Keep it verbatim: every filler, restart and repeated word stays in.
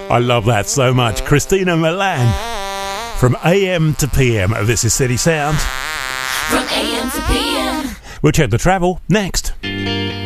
I love that so much. Christina Milian. From A M to P M, this is City Sound. From A M to P M. We'll check the travel next.